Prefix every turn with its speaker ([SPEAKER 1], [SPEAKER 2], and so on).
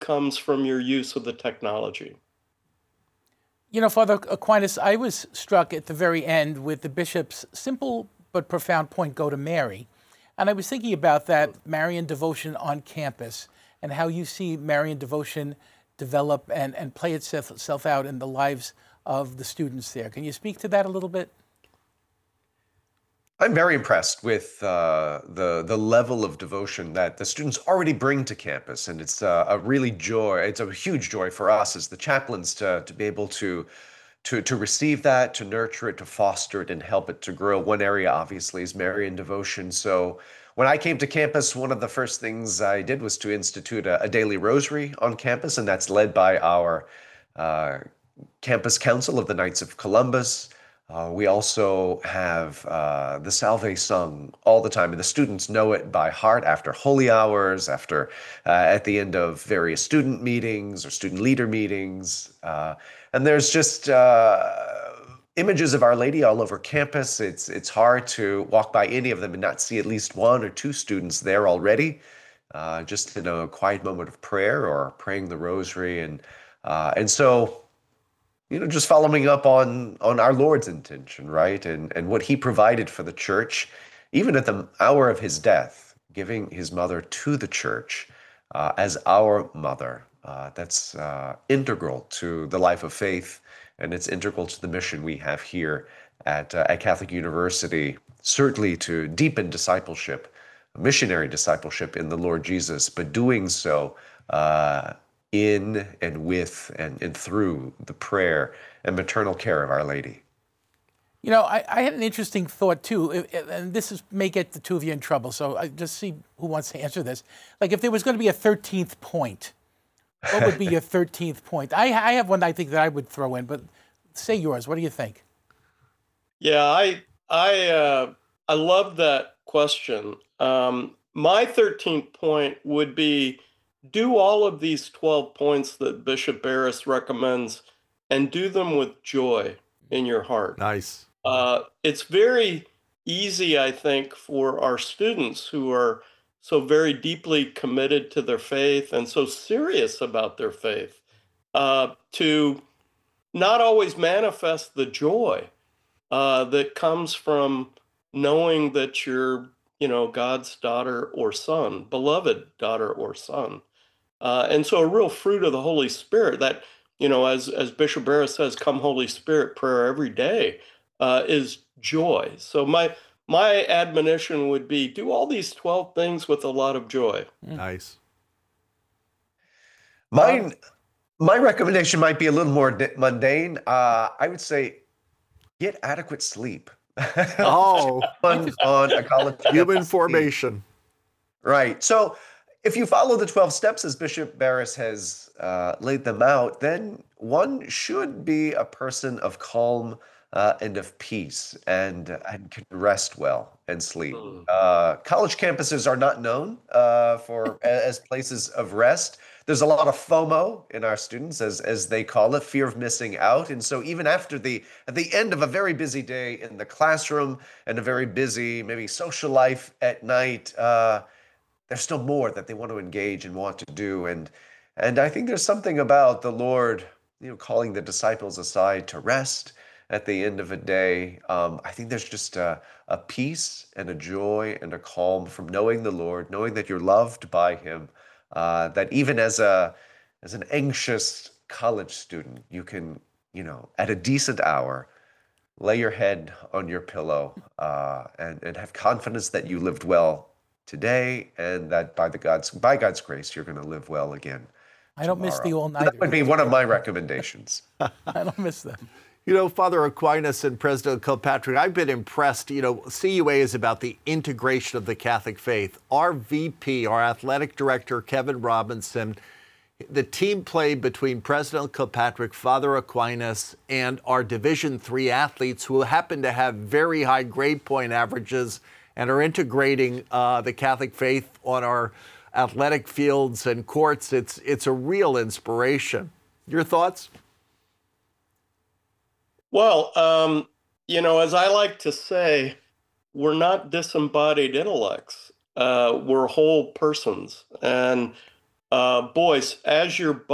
[SPEAKER 1] comes from your use of the technology.
[SPEAKER 2] Father Aquinas, I was struck at the very end with the bishop's simple but profound point, go to Mary. And I was thinking about that Marian devotion on campus and how you see Marian devotion develop and play itself out in the lives of the students there. Can you speak to that a little bit?
[SPEAKER 3] I'm very impressed with the level of devotion that the students already bring to campus, and it's a really joy. It's a huge joy for us as the chaplains to be able to receive that, to nurture it, to foster it, and help it to grow. One area, obviously, is Marian devotion. So when I came to campus, one of the first things I did was to institute a daily rosary on campus, and that's led by our uh, campus council of the Knights of Columbus. We also have the Salve sung all the time, and the students know it by heart after holy hours, after at the end of various student meetings or student leader meetings. And there's just images of Our Lady all over campus. It's hard to walk by any of them and not see at least one or two students there already, just in a quiet moment of prayer or praying the rosary, and so just following up on our Lord's intention, right? And what he provided for the church, even at the hour of his death, giving his mother to the church as our mother. That's integral to the life of faith, and it's integral to the mission we have here at Catholic University, certainly to deepen discipleship, missionary discipleship in the Lord Jesus, but doing so in and with and through the prayer and maternal care of Our Lady.
[SPEAKER 2] I had an interesting thought too, and may get the two of you in trouble, so I just see who wants to answer this. Like, if there was going to be a 13th point, what would be your 13th point? I have one I think that I would throw in, but say yours. What do you think?
[SPEAKER 1] Yeah, I love that question. My 13th point would be do all of these 12 points that Bishop Barris recommends and do them with joy in your heart.
[SPEAKER 4] Nice.
[SPEAKER 1] It's very easy, I think, for our students who are so very deeply committed to their faith and so serious about their faith to not always manifest the joy that comes from knowing that you're, God's daughter or son, beloved daughter or son. And so a real fruit of the Holy Spirit that, as Bishop Barris says, come Holy Spirit prayer every day is joy. So my admonition would be do all these 12 things with a lot of joy.
[SPEAKER 4] Nice.
[SPEAKER 3] My recommendation might be a little more mundane. I would say get adequate sleep.
[SPEAKER 4] Oh,
[SPEAKER 3] on a college
[SPEAKER 4] human formation.
[SPEAKER 3] Right. So if you follow the 12 steps as Bishop Barris has laid them out, then one should be a person of calm and of peace and can rest well and sleep. College campuses are not known as places of rest. There's a lot of FOMO in our students, as they call it, fear of missing out. And so even at the end of a very busy day in the classroom and a very busy maybe social life at night, there's still more that they want to engage and want to do. And I think there's something about the Lord, calling the disciples aside to rest at the end of a day. I think there's just a peace and a joy and a calm from knowing the Lord, knowing that you're loved by him, that even as an anxious college student, you can, at a decent hour, lay your head on your pillow and have confidence that you lived well today, and that by God's grace, you're going to live well again.
[SPEAKER 2] I don't miss the all-nighter.
[SPEAKER 3] That would be one of my recommendations.
[SPEAKER 2] I don't miss them.
[SPEAKER 4] Father Aquinas and President Kilpatrick, I've been impressed. CUA is about the integration of the Catholic faith. Our VP, our athletic director, Kevin Robinson, the team play between President Kilpatrick, Father Aquinas, and our Division III athletes who happen to have very high grade point averages and are integrating the Catholic faith on our athletic fields and courts. It's a real inspiration. Your thoughts?
[SPEAKER 1] Well, as I like to say, we're not disembodied intellects. We're whole persons. And boys, as you're